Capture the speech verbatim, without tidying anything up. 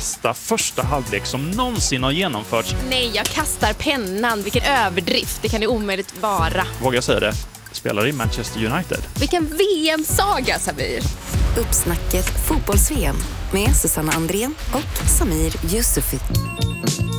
bästa första halvlek som någonsin har genomförts. Nej, jag kastar pennan. Vilken överdrift. Det kan det omöjligt vara. Vågar jag säga det? Spelar i Manchester United. Vilken V M-saga, Samir. Uppsnacket fotbolls-V M med Susanna Andrén och Samir Yusufi.